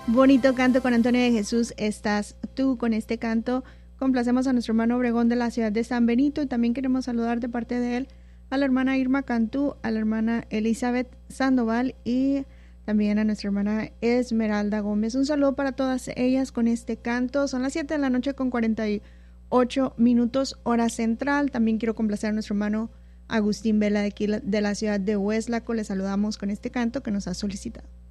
Bonito canto con Antonio de Jesús, estás tú. Con este canto complacemos a nuestro hermano Obregón de la ciudad de San Benito, y también queremos saludar de parte de él a la hermana Irma Cantú, a la hermana Elizabeth Sandoval y también a nuestra hermana Esmeralda Gómez. Un saludo para todas ellas con este canto. Son las 7 de la noche con 48 minutos hora central. También quiero complacer a nuestro hermano Agustín Vela de aquí de la ciudad de Hueslaco. Le saludamos con este canto que nos ha solicitado.